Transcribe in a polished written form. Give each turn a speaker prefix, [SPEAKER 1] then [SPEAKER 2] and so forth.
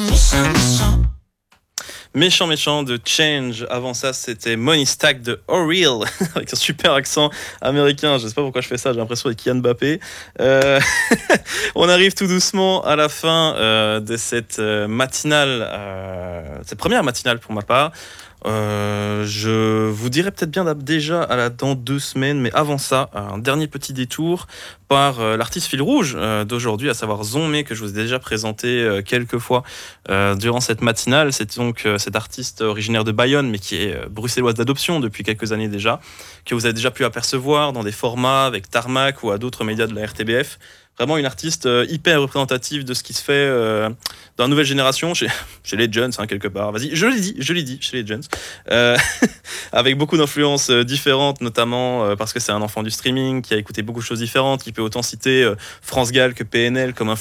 [SPEAKER 1] Méchant méchant de Change. Avant ça, c'était Money Stack de Oriel avec un super accent américain. Je sais pas pourquoi je fais ça. J'ai l'impression d'être Kylian Mbappé. On arrive tout doucement à la fin de cette matinale, cette première matinale pour ma part. Je vous dirai peut-être bien déjà dans 2 semaines, mais avant ça, un dernier petit détour par l'artiste fil rouge d'aujourd'hui, à savoir Zonmé, que je vous ai déjà présenté quelques fois durant cette matinale. C'est donc cet artiste originaire de Bayonne, mais qui est bruxelloise d'adoption depuis quelques années déjà, que vous avez déjà pu apercevoir dans des formats avec Tarmac ou à d'autres médias de la RTBF. Vraiment une artiste hyper représentative de ce qui se fait dans la nouvelle génération, chez les jeunes, quelque part. Vas-y, je l'ai dit, chez les jeunes. Avec beaucoup d'influences différentes, notamment parce que c'est un enfant du streaming, qui a écouté beaucoup de choses différentes, qui peut autant citer France Gall que PNL comme